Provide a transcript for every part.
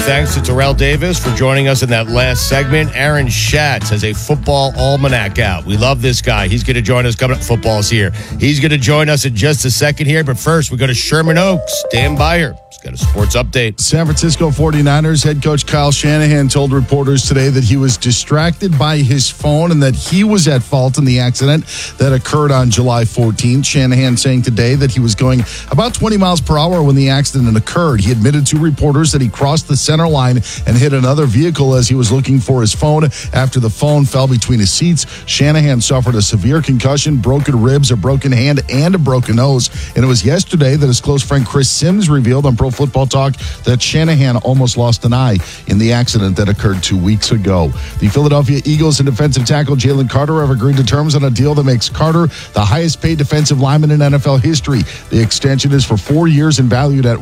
thanks to Terrell Davis for joining us in that last segment. Aaron Schatz has a football almanac out. We love this guy. He's going to join us coming up. Football's here. He's going to join us in just a second here. But first, we go to Sherman Oaks. Dan Beyer. He's got a sports update. San Francisco 49ers head coach Kyle Shanahan told reporters today that he was distracted by his phone and that he was at fault in the accident that occurred on July 14th. Shanahan saying today that he was going about 20 miles per hour when the accident occurred. He admitted to reporters that he crossed the center line and hit another vehicle as he was looking for his phone after the phone fell between his seats. Shanahan suffered a severe concussion, broken ribs, a broken hand, and a broken nose. And it was yesterday that his close friend Chris Sims revealed on Pro Football Talk that Shanahan almost lost an eye in the accident that occurred 2 weeks ago. The Philadelphia Eagles and defensive tackle Jalen Carter have agreed to terms on a deal that makes Carter the highest paid defensive lineman in NFL history. The extension is for 4 years and valued at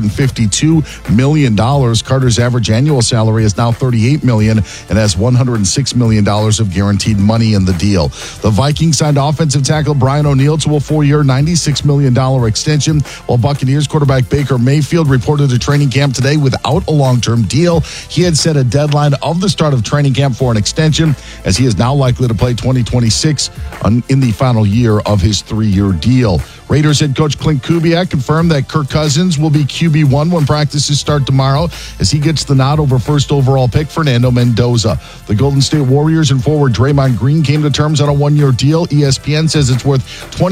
$152 million. Carter's average annual salary is now $38 million and has $106 million of guaranteed money in the deal. The Vikings signed offensive tackle Brian O'Neill to a 4-year, $96 million extension, while Buccaneers quarterback Baker Mayfield reported to training camp today without a long-term deal. He had set a deadline of the start of training camp for an extension, as he is now likely to play 2026 in the final year of his 3-year deal. Raiders head coach Clint Kubiak confirmed that Kirk Cousins will be QB1 when practices start tomorrow as he gets the nod over first overall pick Fernando Mendoza. The Golden State Warriors and forward Draymond Green came to terms on a 1-year deal. ESPN says it's worth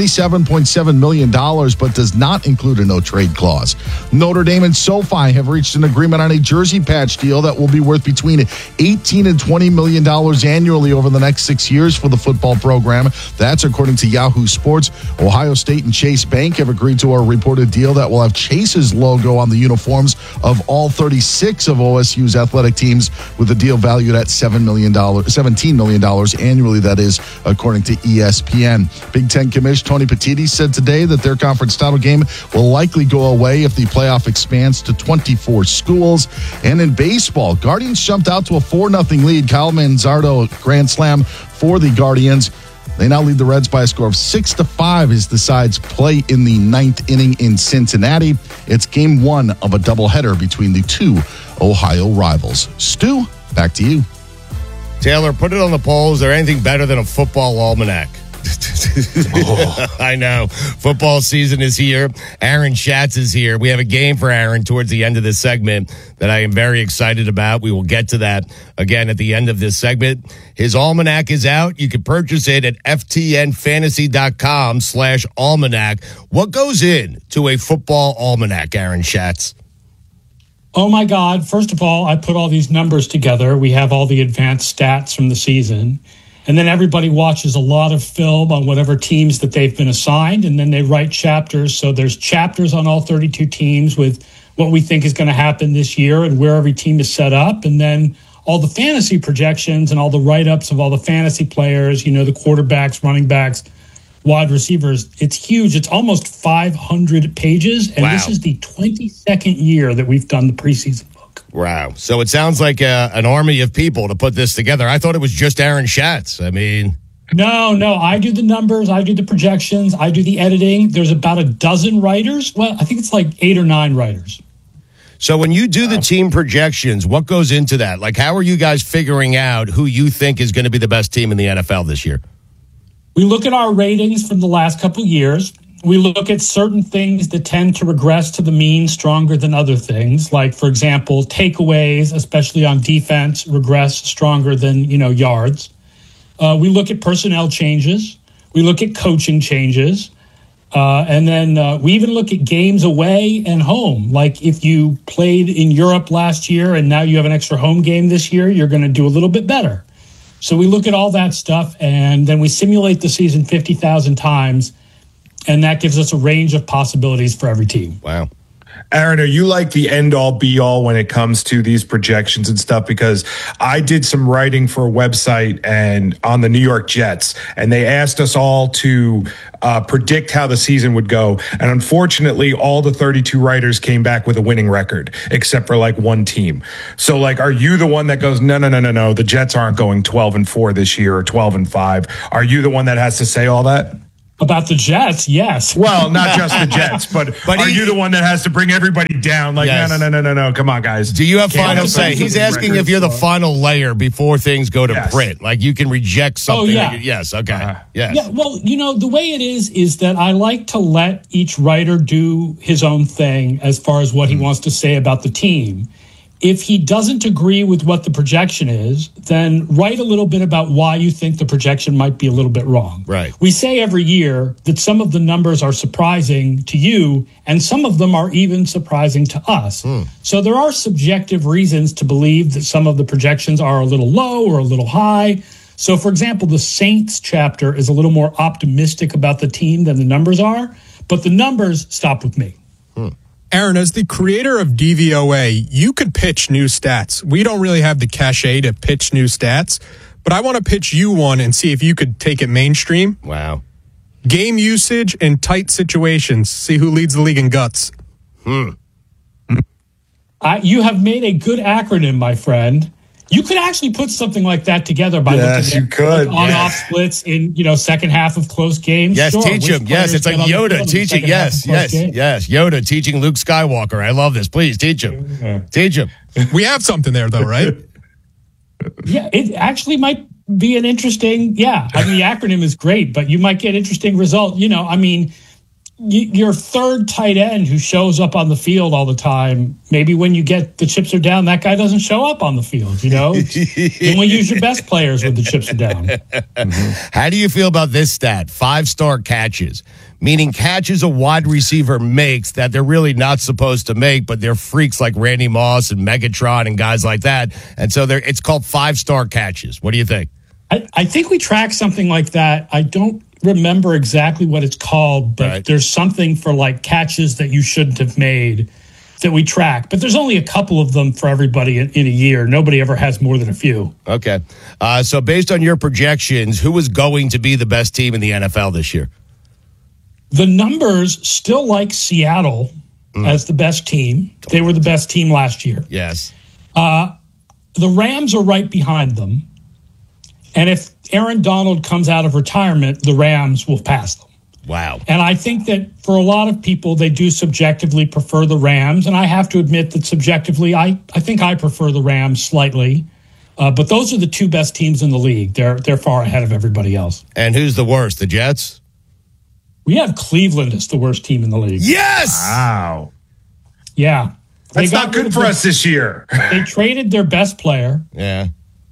$27.7 million, but does not include a no-trade clause. Notre Dame and SoFi have reached an agreement on a jersey patch deal that will be worth between $18 and $20 million annually over the next 6 years for the football program. That's according to Yahoo Sports. Ohio State and Chase Bank have agreed to a reported deal that will have Chase's logo on the uniforms of all 36 of OSU's athletic teams, with a deal valued at $17 million annually, that is, according to ESPN. Big Ten Commissioner Tony Petitti said today that their conference title game will likely go away if the playoff expands to 24 schools. And in baseball, Guardians jumped out to a 4-0 lead. Kyle Manzardo grand slam for the Guardians. They now lead the Reds by a score of 6-5 as the sides play in the 9th inning in Cincinnati. It's game 1 of a doubleheader between the two Ohio rivals. Stu, back to you. Taylor, put it on the poll. Is there anything better than a football almanac? I know. Football season is here. Aaron Schatz is here. We have a game for Aaron towards the end of this segment that I am very excited about. We will get to that again at the end of this segment. His almanac is out. You can purchase it at ftnfantasy.com/almanac. What goes in to a football almanac, Aaron Schatz? Oh, my God. First of all, I put all these numbers together. We have all the advanced stats from the season. And then everybody watches a lot of film on whatever teams that they've been assigned, and then they write chapters. So there's chapters on all 32 teams with what we think is going to happen this year and where every team is set up. And then all the fantasy projections and all the write-ups of all the fantasy players, the quarterbacks, running backs, wide receivers. It's huge. It's almost 500 pages. And This is the 22nd year that we've done the preseason. Wow. So it sounds like an army of people to put this together. I thought it was just Aaron Schatz. I mean... No. I do the numbers. I do the projections. I do the editing. There's about a dozen writers. Well, I think it's like 8 or 9 writers. So when you do the team projections, what goes into that? Like, how are you guys figuring out who you think is going to be the best team in the NFL this year? We look at our ratings from the last couple of years. We look at certain things that tend to regress to the mean stronger than other things. Like, for example, takeaways, especially on defense, regress stronger than, yards. We look at personnel changes. We look at coaching changes. And then we even look at games away and home. Like, if you played in Europe last year and now you have an extra home game this year, you're going to do a little bit better. So we look at all that stuff, and then we simulate the season 50,000 times. And that gives us a range of possibilities for every team. Wow. Aaron, are you like the end-all, be-all when it comes to these projections and stuff? Because I did some writing for a website and on the New York Jets, and they asked us all to predict how the season would go. And unfortunately, all the 32 writers came back with a winning record, except for like one team. So, like, are you the one that goes, no, the Jets aren't going 12-4 this year or 12-5? Are you the one that has to say all that? About the Jets, yes. Well, not just the Jets, but are you the one that has to bring everybody down? Like, Yes. No. Come on, guys. Do you have Can't final have say? something He's for the asking record. if you're the final layer before things go to Yes. print. Like you can reject something. yeah. Yes. Okay. Yes. Yeah, well, the way it is that I like to let each writer do his own thing as far as what he wants to say about the team. If he doesn't agree with what the projection is, then write a little bit about why you think the projection might be a little bit wrong. Right. We say every year that some of the numbers are surprising to you, and some of them are even surprising to us. So there are subjective reasons to believe that some of the projections are a little low or a little high. So, for example, the Saints chapter is a little more optimistic about the team than the numbers are, but the numbers stop with me. Aaron, as the creator of DVOA, you could pitch new stats. We don't really have the cachet to pitch new stats, but I want to pitch you one and see if you could take it mainstream. Wow. Game usage in tight situations. See who leads the league in guts. You have made a good acronym, my friend. You could actually put something like that together by Yes, looking you at could. on-off splits in second half of close games. Yes, Sure, teach which him. Yes, players it's like get on the field Yoda in the teaching. second half Yes, of close yes, games. yes. Yoda teaching Luke Skywalker. I love this. Please teach him. Teach him. We have something there, though, right? Yeah, it actually might be an interesting. Yeah, I mean the acronym is great, but you might get interesting result. Your third tight end who shows up on the field all the time. Maybe when you get the chips are down, that guy doesn't show up on the field. You only use your best players when the chips are down. How do you feel about this stat? 5-star catches, meaning catches a wide receiver makes that they're really not supposed to make, but they're freaks like Randy Moss and Megatron and guys like that. And so it's called 5-star catches. What do you think? I think we track something like that. I don't remember exactly what it's called, but Right. there's something for like catches that you shouldn't have made that we track. But there's only a couple of them for everybody in a year. Nobody ever has more than a few. Okay. So based on your projections, who is going to be the best team in the NFL this year? The numbers still like Seattle as the best team. They were the best team last year. Yes. The Rams are right behind them. And if Aaron Donald comes out of retirement, the Rams will pass them. Wow. And I think that for a lot of people, they do subjectively prefer the Rams. And I have to admit that subjectively, I think I prefer the Rams slightly. But those are the two best teams in the league. They're far ahead of everybody else. And who's the worst? The Jets? We have Cleveland as the worst team in the league. Yes. Wow. Yeah. That's not good for us this year. They traded their best player. Yeah.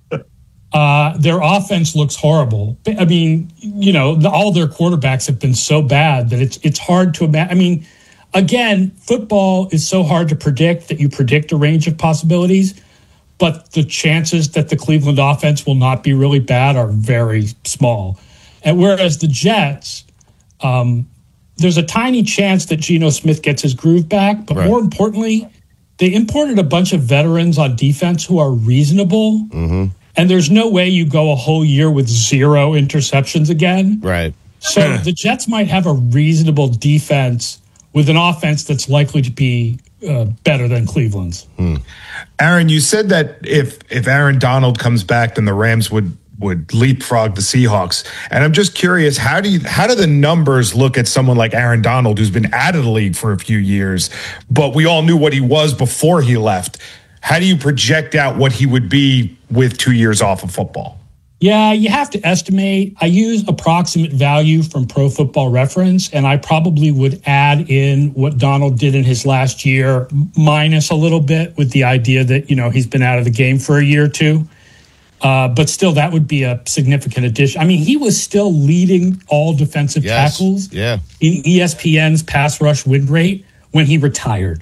Their offense looks horrible. I mean, all their quarterbacks have been so bad that it's hard to imagine. I mean, again, football is so hard to predict that you predict a range of possibilities, but the chances that the Cleveland offense will not be really bad are very small. And whereas the Jets, there's a tiny chance that Geno Smith gets his groove back, but Right. more importantly, they imported a bunch of veterans on defense who are reasonable. Mm-hmm. And there's no way you go a whole year with 0 interceptions again. Right. So the Jets might have a reasonable defense with an offense that's likely to be better than Cleveland's. Aaron, you said that if Aaron Donald comes back, then the Rams would leapfrog the Seahawks. And I'm just curious, how do the numbers look at someone like Aaron Donald, who's been out of the league for a few years, but we all knew what he was before he left? How do you project out what he would be with 2 years off of football? Yeah, you have to estimate. I use approximate value from Pro Football Reference, and I probably would add in what Donald did in his last year, minus a little bit, with the idea that, he's been out of the game for a year or two. But still, that would be a significant addition. I mean, he was still leading all defensive tackles Yeah. in ESPN's pass rush win rate when he retired.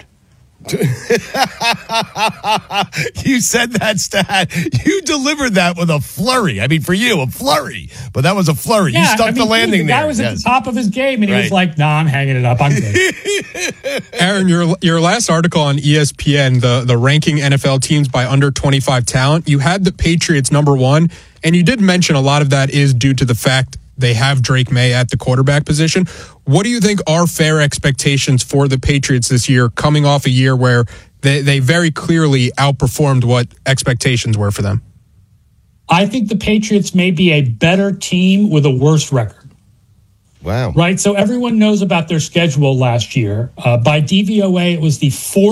You said that stat. You delivered that with a flurry. I mean, for you, a flurry. But that was a flurry. You stuck the landing the guy there. was at Yes. the top of his game, and he Right. was like, "Nah, I'm hanging it up. I'm good." Aaron, your last article on ESPN, the ranking NFL teams by under 25 talent, you had the Patriots number 1, and you did mention a lot of that is due to the fact they have Drake May at the quarterback position. What do you think are fair expectations for the Patriots this year, coming off a year where they very clearly outperformed what expectations were for them? I think the Patriots may be a better team with a worse record. Wow. Right. So everyone knows about their schedule last year. By DVOA, it was the fourth